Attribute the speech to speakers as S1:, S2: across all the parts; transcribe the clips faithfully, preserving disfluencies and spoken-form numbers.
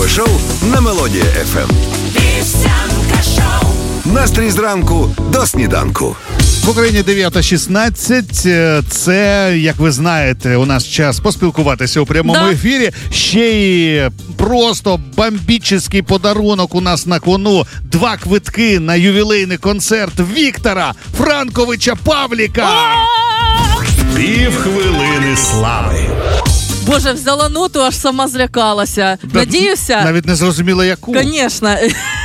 S1: Ранкове шоу на Мелодія еф ем. Вівсянка шоу. Настрій зранку до сніданку.
S2: В Україні дев'ята шістнадцять. Це, як ви знаєте, у нас час поспілкуватися у прямому да. ефірі. Ще й просто бомбічний подарунок у нас на кону. Два квитки на ювілейний концерт Віктора Франковича Павліка. Півхвилини слави.
S3: Боже, взяла ноту, аж сама злякалася. Да, надіюся...
S2: Навіть не зрозуміла, яку.
S3: Звісно.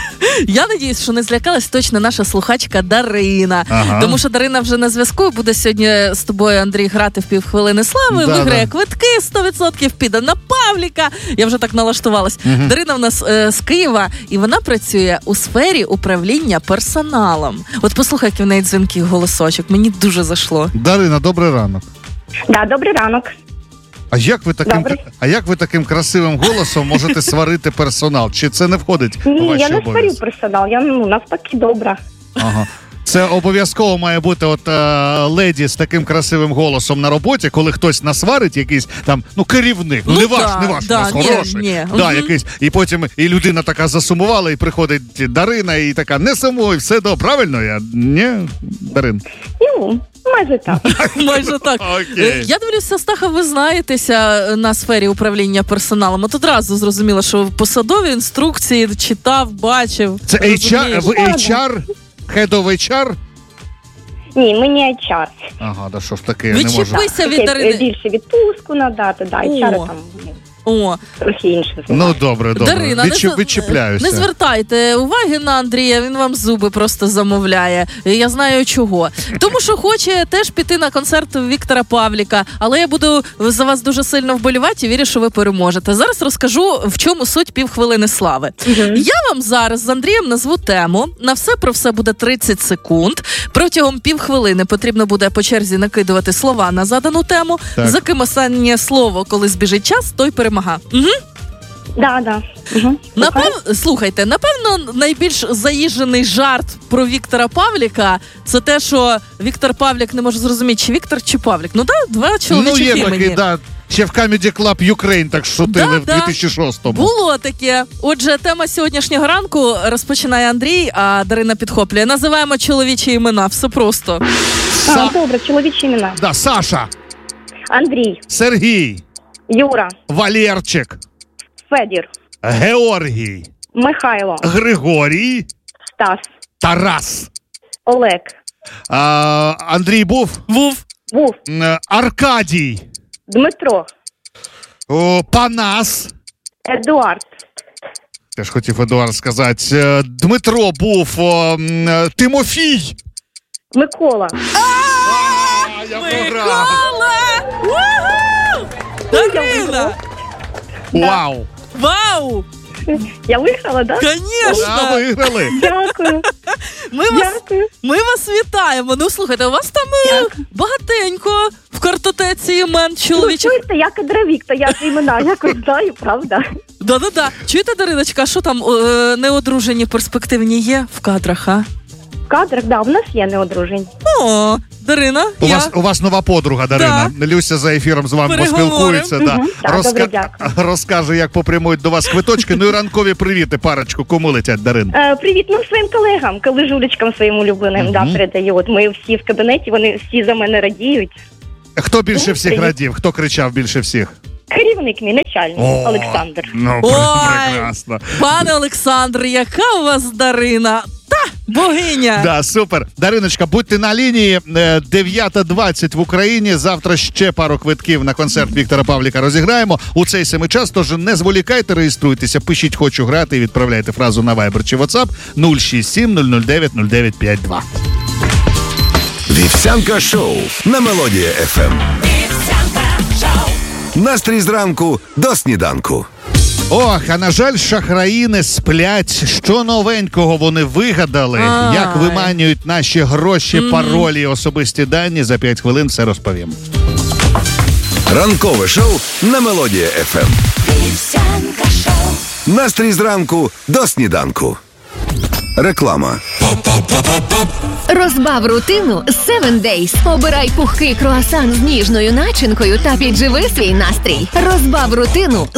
S3: Я надіюсь, що не злякалась точно наша слухачка Дарина. Ага. Тому що Дарина вже на зв'язку і буде сьогодні з тобою, Андрій, грати в півхвилини слави. Да, виграє да. квитки, сто відсотків піде на Павліка. Я вже так налаштувалась. Угу. Дарина в нас е, з Києва, і вона працює у сфері управління персоналом. От послухай, який в неї дзвінкий голосочок. Мені дуже зайшло.
S2: Дарина, добрий ранок.
S4: Да, добрий ранок.
S2: А як ви таким, а як ви таким красивим голосом можете сварити персонал? Чи це не входить у ваші
S4: Ні, я не
S2: обов'язки?
S4: сварю персонал, я ну, навпаки добра.
S2: Ага. Це обов'язково має бути от е, леді з таким красивим голосом на роботі, коли хтось насварить якийсь там, ну, керівник, ну, ну не ваш, да, не ваш, да, у нас ні, хороший. Ні. Да, угу. якийсь, і потім і людина така засумувала, і приходить Дарина, і така, не сумуй, все добре, правильно я? Ні, Дарин?
S4: Ну, майже так.
S3: Майже так.
S2: Okay.
S3: Я дивлюся, Стаха, ви знаєтеся на сфері управління персоналом. От одразу зрозуміла, що посадові інструкції читав, бачив.
S2: Це ейч ар, ви ейч ар? Head of ейч ар?
S4: Ні, ми не ейч ар.
S2: Ага, да що ж таке, я не можу.
S3: Відчепися від Дарини.
S4: Більше відпустку надати, да, ейч ар там...
S3: О.
S4: Трохи інше.
S2: Ну, добре, добре.
S3: Дарина,
S2: Відчіп,
S3: не,
S2: відчіпляюся.
S3: Не звертайте уваги на Андрія, він вам зуби просто замовляє. Я знаю чого. Тому що хоче теж піти на концерт Віктора Павліка, але я буду за вас дуже сильно вболівати і вірю, що ви переможете. Зараз розкажу, в чому суть півхвилини слави. Угу. Я вам зараз з Андрієм назву тему. На все про все буде тридцять секунд. Протягом півхвилини потрібно буде по черзі накидувати слова на задану тему. Так. За ким останнє слово, коли збіжить час, той перемагає. Угу.
S4: Да, да. Угу.
S3: Напев... Слухайте, напевно, найбільш заїжджений жарт про Віктора Павліка – це те, що Віктор Павлік не може зрозуміти, чи Віктор, чи Павлік. Ну, так, да, два чоловічих імені.
S2: Ну, є такий, да. Ще в Comedy Club Ukraine так шутили да, в дві тисячі шостому.
S3: Було таке. Отже, тема сьогоднішнього ранку розпочинає Андрій, а Дарина підхоплює. Називаємо чоловічі імена. Все просто.
S4: А, Са... Добре, чоловічі імена.
S2: Да, Саша.
S4: Андрій.
S2: Сергій.
S4: Юра.
S2: Валерчик.
S4: Федір.
S2: Георгій.
S4: Михайло.
S2: Григорій.
S4: Стас.
S2: Тарас.
S4: Олег.
S2: А, Андрій був?
S3: Був.
S4: Був.
S2: Аркадій.
S4: Дмитро.
S2: О, Панас.
S4: Едуард.
S2: Теж хотів Едуард сказати. Дмитро був. О, Тимофій.
S4: Микола.
S2: А, я програв.
S3: Дарина!
S2: Вау!
S3: Вау!
S4: Я виграла, так? Да?
S3: Звісно!
S2: Да, виграли!
S4: Дякую!
S3: Ми
S4: Дякую.
S3: Вас, ми вас вітаємо! Ну, слухайте, у вас там Дякую. багатенько в картотеці імен чоловічих.
S4: Ну, чуєте, я кадровік, я імена якось знаю, правда?
S3: Да-да-да. Чуєте, Дариночка, а що там е, неодружені перспективні є в кадрах, а?
S4: В кадрах, да, в нас є неодружені.
S3: О, Дарина,
S2: у
S3: я...
S2: вас у вас нова подруга, Дарина. Да. Люся за ефіром з вами поспілкується.
S4: Угу.
S2: Да.
S4: Так,
S2: Розка...
S4: добре,
S2: Розкаже, як попрямують до вас квиточки. Ну і ранкові привіти, парочку. Кому летять, Дарин?
S4: Е, привіт, ну, своїм колегам, колежулечкам своїм улюбленим, угу. да, передаю. От ми всі в кабінеті, вони всі за мене радіють.
S2: Хто більше
S4: ну,
S2: всіх
S4: привіт.
S2: радів? Хто кричав більше всіх?
S4: Керівник мій, начальник,
S2: О,
S4: Олександр.
S2: Ну,
S3: Ой,
S2: прекрасно.
S3: Пане Олександр, яка у вас Дарина? Та, богиня!
S2: Да, супер. Дариночка, будьте на лінії. дев'ята двадцять в Україні. Завтра ще пару квитків на концерт Віктора Павліка розіграємо. У цей самий час, тож не зволікайте, реєструйтеся, пишіть «Хочу грати» і відправляйте фразу на Viber чи WhatsApp нуль шість сім нуль нуль дев'ять нуль дев'ять п'ять два.
S1: Вівсянка шоу на Мелодія еф ем. Настрій зранку до сніданку.
S2: Ох, а на жаль, шахраї не сплять. Що новенького вони вигадали?
S3: Ай.
S2: Як виманюють наші гроші, mm-hmm. паролі, особисті дані? За п'ять хвилин все розповім.
S1: Ранкове шоу на Мелодія еф ем. Настрій зранку до сніданку. Реклама.
S5: Розбав рутину з севен дейз. Обирай пухкий круасан з ніжною начинкою та підживи свій настрій. Розбав рутину